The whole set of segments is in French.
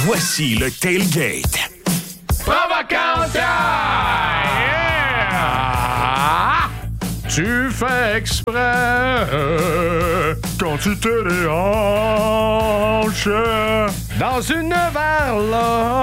Voici le Tailgate. Provocante! Yeah! Tu fais exprès quand tu te déhanches Dans une verlope.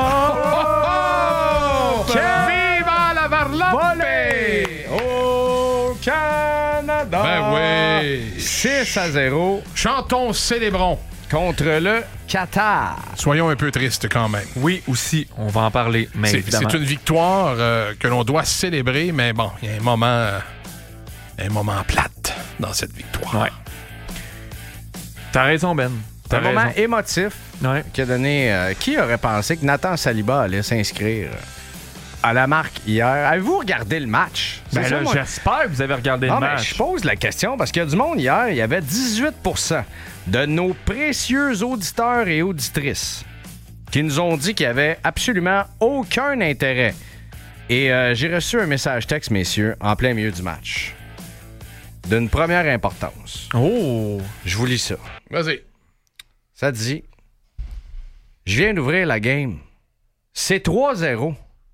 Viva la varlope! Au Canada. Ben oui. 6-0 Chantons, célébrons. contre le Qatar. Soyons un peu tristes quand même. Oui, aussi, on va en parler, mais évidemment. C'est une victoire que l'on doit célébrer, mais bon, il y a un moment plate dans cette victoire. Ouais. T'as raison, Ben. C'est un moment émotif Ouais. qui a donné... qui aurait pensé que Nathan Saliba allait s'inscrire à la marque hier? Avez-vous regardé le match? Ben C'est là, ça, moi. j'espère que vous avez regardé le Ah, mais match. je pose la question parce qu'il y a du monde hier, il y avait 18% de nos précieux auditeurs et auditrices qui nous ont dit qu'il n'y avait absolument aucun intérêt. Et j'ai reçu un message texte, messieurs, en plein milieu du match. D'une première importance. Oh! Je vous lis ça. Vas-y. Ça dit: je viens d'ouvrir la game. C'est 3-0.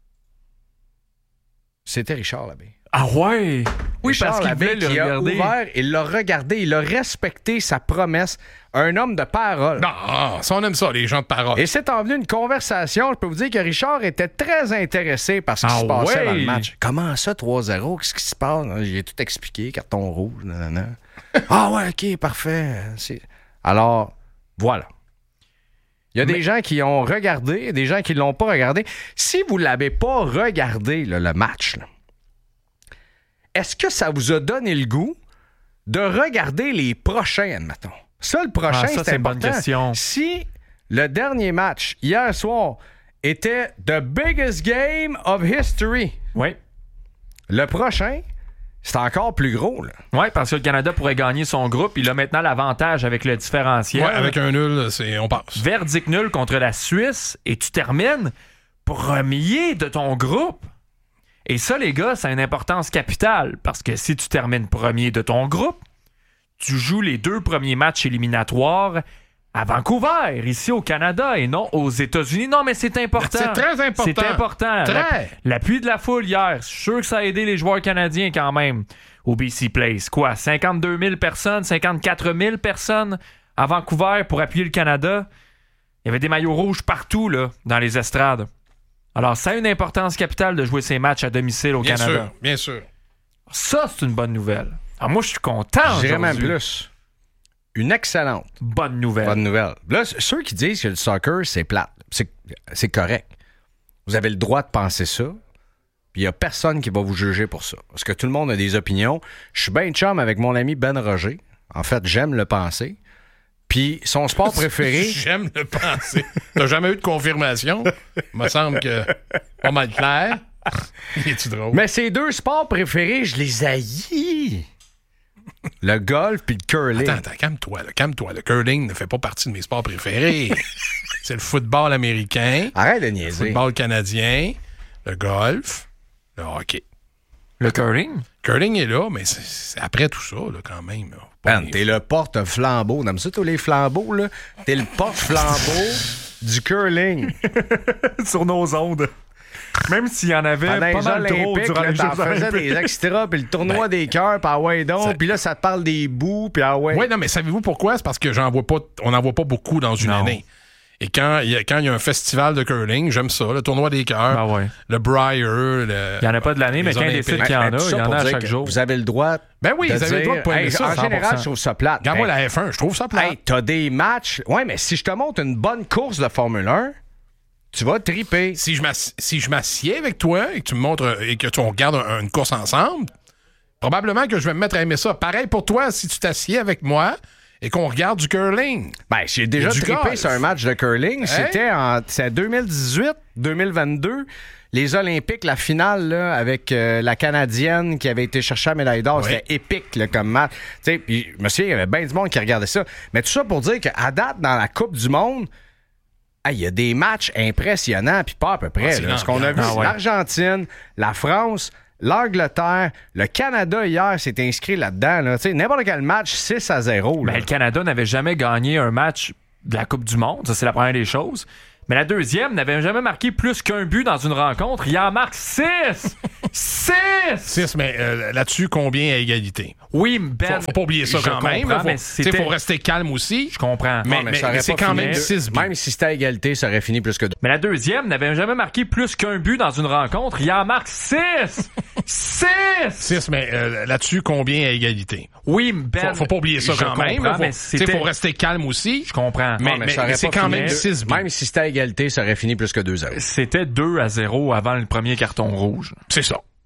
C'était Richard Labbé. Ah ouais? Oui, Richard parce qu'il Labbé voulait le qui a regarder. ouvert, il l'a regardé, il a respecté sa promesse. Un homme de parole. Non, ça, on aime ça, les gens de parole. Et c'est envenu une conversation. Je peux vous dire que Richard était très intéressé par ce qui Ah se passait ouais? dans le match. Comment ça, 3-0? Qu'est-ce qui se passe? J'ai tout expliqué, carton rouge. Nanana. Ah ouais, OK, parfait. Alors, voilà. Il y a des gens qui ont regardé, des gens qui ne l'ont pas regardé. Si vous ne l'avez pas regardé, là, le match, là, est-ce que ça vous a donné le goût de regarder les prochains, admettons? Ça, le prochain, ça, c'est c'est une important. bonne question. Si le dernier match, hier soir, était the biggest game of history, Oui. le prochain, c'est encore plus gros, là. Oui, parce que le Canada pourrait gagner son groupe. Il a maintenant l'avantage avec le différentiel. Ouais, avec un nul, on passe. Verdict nul contre la Suisse et tu termines premier de ton groupe. Et ça, les gars, ça a une importance capitale parce que si tu termines premier de ton groupe, tu joues les 2 premiers matchs éliminatoires à Vancouver, ici au Canada, et non aux États-Unis. Non, mais c'est important. C'est très important. C'est important. Très. L'appui de la foule hier, je suis sûr que ça a aidé les joueurs canadiens quand même au BC Place. Quoi, 52 000 personnes, 54 000 personnes à Vancouver pour appuyer le Canada. Il y avait des maillots rouges partout là, dans les estrades. Alors, ça a une importance capitale de jouer ces matchs à domicile au Bien Canada. sûr, bien sûr. Ça, c'est une bonne nouvelle. Alors, moi, je suis content. Je dirais même aujourd'hui. plus. Une excellente Bonne nouvelle. bonne nouvelle. Là, ceux qui disent que le soccer, c'est plate, c'est correct. Vous avez le droit de penser ça. Puis il n'y a personne qui va vous juger pour ça. Parce que tout le monde a des opinions. Je suis bien chum avec mon ami Ben Roger. En fait, j'aime le penser. Puis son sport préféré... J'aime le penser. T'as jamais eu de confirmation? Il me semble que pas mal clair. Es-tu drôle? Mais ces 2 sports préférés, je les haïs. Le golf puis le curling. Attends, calme-toi. Le curling ne fait pas partie de mes sports préférés. C'est le football américain, Arrête de le niaiser. football canadien, le golf, le hockey. Le curling? Curling est là, mais c'est après tout ça, là, quand même. Là. Ben, t'es le porte-flambeau. T'aimes ça, tous les flambeaux, là? T'es le porte-flambeau du curling. Sur nos ondes. Même s'il y en avait Pendant pas les mal trop Olympiques, durant là, les t'en Jeux faisais olympiques. des extras, puis le tournoi des cœurs, puis ah ouais donc, puis là, ça te parle des bouts, puis ah ouais. Oui, non, mais savez-vous pourquoi? C'est parce que on n'en voit pas beaucoup dans une Non. année. Et quand il y a un festival de curling, j'aime ça, le tournoi des cœurs, Ben ouais. le Briar, Il n'y en a pas de l'année, mais les quand il Olympiques. décide qu'il y en tout a, ça il y en pour a à dire chaque que jour. Vous avez le droit. Ben oui, de vous avez le droit de pas aimer hey, ça. en général, 100%. je trouve ça plate. Regarde-moi Hey, la F1, je trouve ça plate. hey, t'as des matchs. Ouais, mais si je te montre une bonne course de Formule 1, tu vas triper. Si je m'assieds avec toi et que tu me montres et que on regarde une course ensemble, probablement que je vais me mettre à aimer ça. Pareil pour toi, si tu t'assieds avec moi et qu'on regarde du curling. Ben, j'ai déjà Du trippé golf. sur un match de curling. C'était c'est 2018, 2022. Les Olympiques, la finale là, avec la Canadienne qui avait été chercher la médaille d'or, Oui. c'était épique là, comme match. Tu sais, puis je me souviens, il y avait bien du monde qui regardait ça. Mais tout ça pour dire qu'à date, dans la Coupe du Monde, il y a des matchs impressionnants, puis pas à peu près. Ah, c'est là. Ce qu'on a vu, l'ambiance. c'est l'Argentine, la France, l'Angleterre, le Canada hier s'est inscrit là-dedans. Là. Tu sais, n'importe quel match, 6-0. là. Ben, le Canada n'avait jamais gagné un match de la Coupe du Monde. Ça, c'est la première des choses. Mais la deuxième n'avait jamais marqué plus qu'un but dans une rencontre. Il en marque 6! 6! Mais là-dessus, combien à égalité? Oui, Ben. Faut pas oublier ça quand même. Faut rester calme aussi. Je comprends. Mais c'est quand même 6 buts. Même si c'était à égalité, ça aurait fini plus que 2. Mais la deuxième n'avait jamais marqué plus qu'un but dans une rencontre. Il en marque 6! 6! Mais là-dessus, combien à égalité? Oui, Ben. Faut pas oublier ça quand même. Faut rester calme aussi. Je comprends. Mais c'est quand même 6 buts. Même si c'était à égalité, ça aurait fini plus que 2-0. C'était 2-0 avant le premier carton rouge. C'est ça.